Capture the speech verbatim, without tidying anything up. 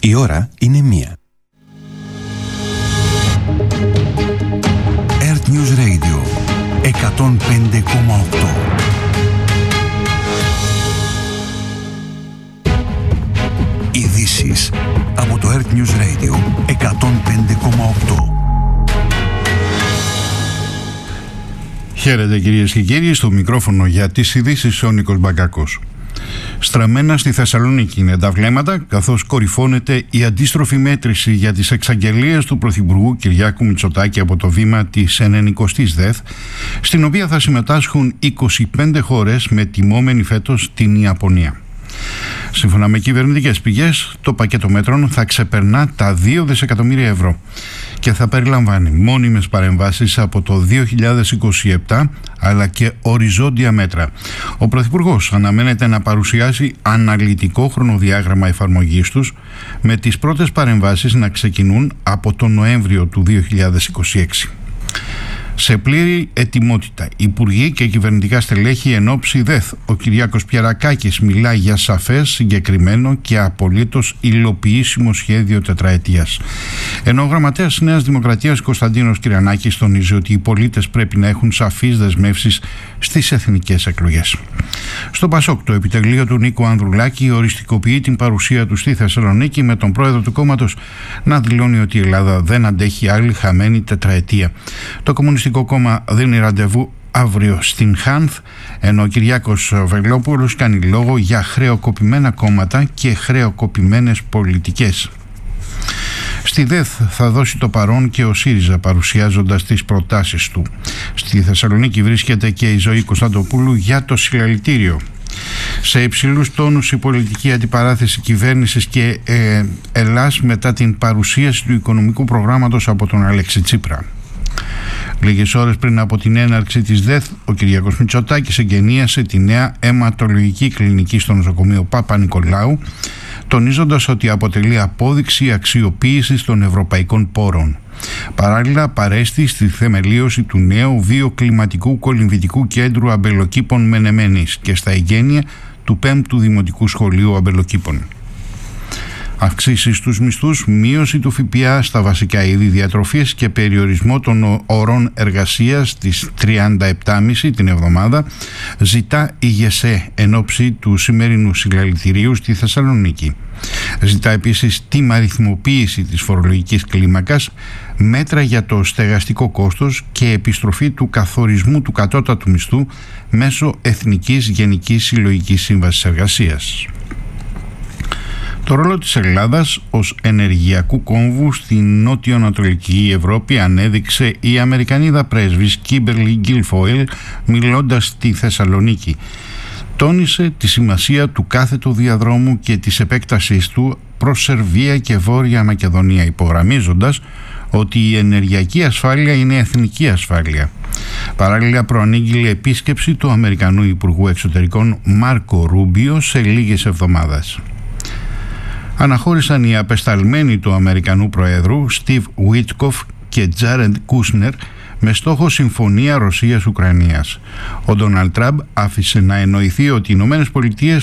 Η ώρα είναι μία. Earth News Radio εκατόν πέντε κόμμα οκτώ. Ειδήσεις από το Earth News Radio εκατόν πέντε κόμμα οκτώ. Χαίρετε κυρίες και κύριοι, στο μικρόφωνο για τις ειδήσεις ο Νίκος Μπαγκάκος. Στραμμένα στη Θεσσαλονίκη είναι τα βλέμματα, καθώς κορυφώνεται η αντίστροφη μέτρηση για τις εξαγγελίες του Πρωθυπουργού Κυριάκου Μητσοτάκη από το βήμα της ενενηκοστής ΔΕΘ, στην οποία θα συμμετάσχουν είκοσι πέντε χώρες με τιμόμενη φέτος την Ιαπωνία. Σύμφωνα με κυβερνητικές πηγές, το πακέτο μέτρων θα ξεπερνά τα δύο δισεκατομμύρια ευρώ και θα περιλαμβάνει μόνιμες παρεμβάσεις από το δύο χιλιάδες είκοσι επτά αλλά και οριζόντια μέτρα. Ο Πρωθυπουργός αναμένεται να παρουσιάσει αναλυτικό χρονοδιάγραμμα εφαρμογής τους, με τις πρώτες παρεμβάσεις να ξεκινούν από τον Νοέμβριο του δύο χιλιάδες είκοσι έξι. Σε πλήρη ετοιμότητα, υπουργοί και κυβερνητικά στελέχη εν ώψη ΔΕΘ. Ο Κυριάκος Πιερακάκης μιλά για σαφές, συγκεκριμένο και απολύτως υλοποιήσιμο σχέδιο τετραετίας. Ενώ ο γραμματέας Νέας Δημοκρατίας Κωνσταντίνος Κυρανάκης τονίζει ότι οι πολίτες πρέπει να έχουν σαφείς δεσμεύσεις στις εθνικές εκλογές. Στο Πασόκ, το επιτελείο του Νίκου Ανδρουλάκη οριστικοποιεί την παρουσία του στη Θεσσαλονίκη, με τον πρόεδρο του κόμματος να δηλώνει ότι η Ελλάδα δεν αντέχει άλλη χαμένη τετραετία. Το Κομμουνιστικό Κόμμα δίνει ραντεβού αύριο στην Χάνθ, ενώ ο Κυριάκος Βελόπουλος κάνει λόγο για χρεοκοπημένα κόμματα και χρεοκοπημένες πολιτικές. Στη ΔΕΘ θα δώσει το παρόν και ο ΣΥΡΙΖΑ, παρουσιάζοντας τις προτάσεις του. Στη Θεσσαλονίκη βρίσκεται και η Ζωή Κωνσταντοπούλου για το συλλαλητήριο. Σε υψηλούς τόνους η πολιτική αντιπαράθεση κυβέρνησης και ε, Ελλάς μετά την παρουσίαση του οικονομικού προγράμματος από τον Αλέξη Τσίπρα. Λίγες ώρες πριν από την έναρξη της ΔΕΘ, ο Κυριάκος Μητσοτάκης εγκαινίασε τη νέα αιματολογική κλινική στο νοσοκομείο Παπα-Νικολάου, τονίζοντας ότι αποτελεί απόδειξη αξιοποίησης των ευρωπαϊκών πόρων. Παράλληλα, παρέστη στη θεμελίωση του νέου βιοκλιματικού κολυμβητικού κέντρου αμπελοκήπων Μενεμένης και στα εγγένεια του πέμπτου Δημοτικού Σχολείου Αμπελοκήπων. Αυξήσεις στους μισθούς, μείωση του ΦΠΑ στα βασικά είδη διατροφής και περιορισμό των ωρών εργασίας στις τριάντα επτά κόμμα πέντε την εβδομάδα ζητά η ΓΕΣΕ εν ώψη του σημερινού συλλαλητηρίου στη Θεσσαλονίκη. Ζητά επίσης τιμαριθμοποίηση της φορολογικής κλίμακας, μέτρα για το στεγαστικό κόστος και επιστροφή του καθορισμού του κατώτατου μισθού μέσω Εθνικής Γενικής Συλλογικής Σύμβασης Εργασίας. Το ρόλο της Ελλάδας ως ενεργειακού κόμβου στην νότιο-ανατολική Ευρώπη ανέδειξε η Αμερικανίδα πρέσβης Κίμπερλι Γκίλφοιλ, μιλώντας στη Θεσσαλονίκη. Τόνισε τη σημασία του κάθετου διαδρόμου και της επέκτασής του προς Σερβία και Βόρεια Μακεδονία, υπογραμμίζοντας ότι η ενεργειακή ασφάλεια είναι εθνική ασφάλεια. Παράλληλα, προανήγγειλε επίσκεψη του Αμερικανού Υπουργού Εξωτερικών Μάρκο Ρούμπιο σε λίγες εβδομάδες. Αναχώρησαν οι απεσταλμένοι του Αμερικανού Προέδρου Στιβ Βίτκοφ και Τζάρεντ Κούσνερ με στόχο συμφωνία Ρωσίας-Ουκρανίας. Ο Ντόναλντ Τραμπ άφησε να εννοηθεί ότι οι ΗΠΑ